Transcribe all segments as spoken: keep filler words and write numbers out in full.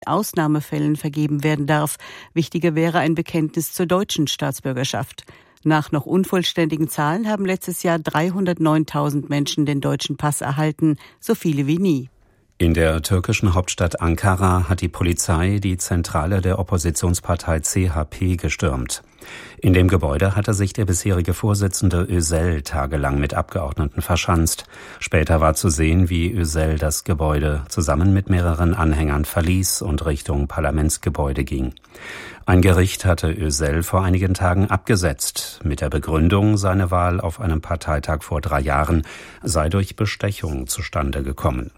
Ausnahmefällen vergeben werden darf. Wichtiger wäre ein Bekenntnis zur deutschen Staatsbürgerschaft. Nach noch unvollständigen Zahlen haben letztes Jahr dreihundertneuntausend Menschen den deutschen Pass erhalten, so viele wie nie. In der türkischen Hauptstadt Ankara hat die Polizei die Zentrale der Oppositionspartei C H P gestürmt. In dem Gebäude hatte sich der bisherige Vorsitzende Özel tagelang mit Abgeordneten verschanzt. Später war zu sehen, wie Özel das Gebäude zusammen mit mehreren Anhängern verließ und Richtung Parlamentsgebäude ging. Ein Gericht hatte Özel vor einigen Tagen abgesetzt, mit der Begründung, seine Wahl auf einem Parteitag vor drei Jahren sei durch Bestechung zustande gekommen.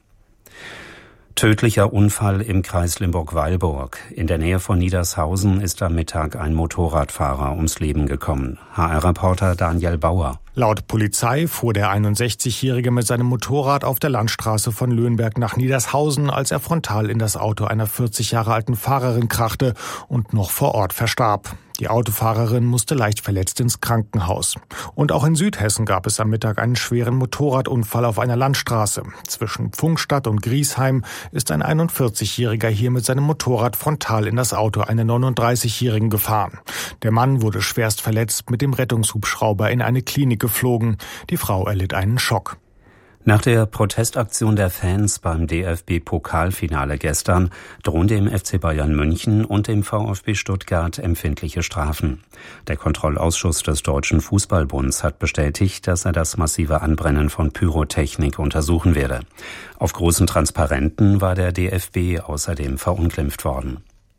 Tödlicher Unfall im Kreis Limburg-Weilburg. In der Nähe von Niedershausen ist am Mittag ein Motorradfahrer ums Leben gekommen. H R-Reporter Daniel Bauer. Laut Polizei fuhr der einundsechzigjährige mit seinem Motorrad auf der Landstraße von Löhnberg nach Niedershausen, als er frontal in das Auto einer vierzig Jahre alten Fahrerin krachte und noch vor Ort verstarb. Die Autofahrerin musste leicht verletzt ins Krankenhaus. Und auch in Südhessen gab es am Mittag einen schweren Motorradunfall auf einer Landstraße. Zwischen Pfungstadt und Griesheim ist ein einundvierzigjähriger hier mit seinem Motorrad frontal in das Auto einer neununddreißigjährigen gefahren. Der Mann wurde schwerst verletzt mit dem Rettungshubschrauber in eine Klinik geflogen. Die Frau erlitt einen Schock. Nach der Protestaktion der Fans beim D F B-Pokalfinale gestern drohen dem F C Bayern München und dem VfB Stuttgart empfindliche Strafen. Der Kontrollausschuss des Deutschen Fußballbunds hat bestätigt, dass er das massive Anbrennen von Pyrotechnik untersuchen werde. Auf großen Transparenten war der D F B außerdem verunglimpft worden.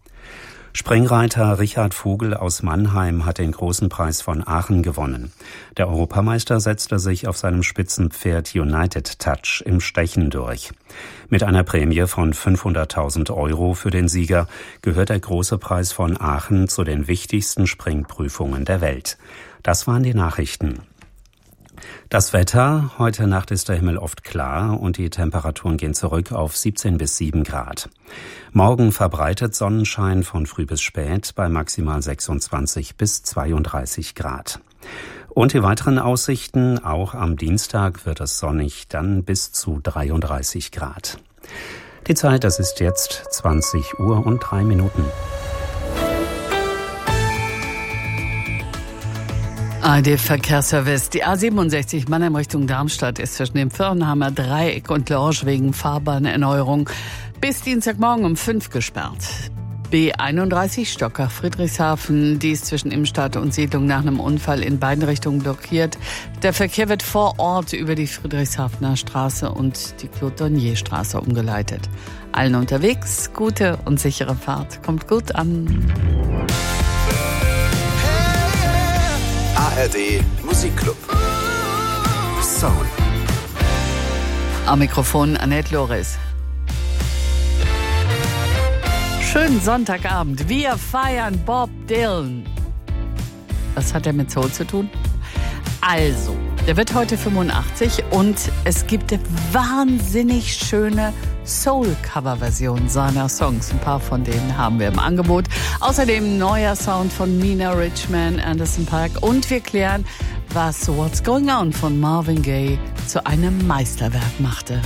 Springreiter Richard Vogel aus Mannheim hat den Großen Preis von Aachen gewonnen. Der Europameister setzte sich auf seinem Spitzenpferd United Touch im Stechen durch. Mit einer Prämie von fünfhunderttausend Euro für den Sieger gehört der Große Preis von Aachen zu den wichtigsten Springprüfungen der Welt. Das waren die Nachrichten. Das Wetter: Heute Nacht ist der Himmel oft klar und die Temperaturen gehen zurück auf siebzehn bis sieben Grad. Morgen verbreitet Sonnenschein von früh bis spät bei maximal sechsundzwanzig bis zweiunddreißig Grad. Und die weiteren Aussichten: Auch am Dienstag wird es sonnig, dann bis zu dreiunddreißig Grad. Die Zeit, das ist jetzt zwanzig Uhr und drei Minuten. A R D-Verkehrsservice. Die A siebenundsechzig Mannheim Richtung Darmstadt ist zwischen dem Firnheimer Dreieck und Lorsch wegen Fahrbahnerneuerung bis Dienstagmorgen um fünf gesperrt. B einunddreißig Stockach-Friedrichshafen, die ist zwischen Innenstadt und Siedlung nach einem Unfall in beiden Richtungen blockiert. Der Verkehr wird vor Ort über die Friedrichshafener Straße und die Claude-Dornier-Straße umgeleitet. Allen unterwegs gute und sichere Fahrt. Kommt gut an. A R D Musikclub. Soul. Am Mikrofon Annette Loris. Schönen Sonntagabend. Wir feiern Bob Dylan. Was hat er mit Soul zu tun? Also, der wird heute fünfundachtzig und es gibt eine wahnsinnig schöne Soul-Cover-Version seiner Songs. Ein paar von denen haben wir im Angebot. Außerdem neuer Sound von Nina Richman, Anderson .Paak und wir klären, was What's Going On von Marvin Gaye zu einem Meisterwerk machte.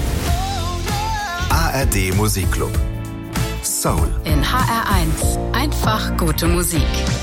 A R D Musikclub. Soul. In H R eins. Einfach gute Musik.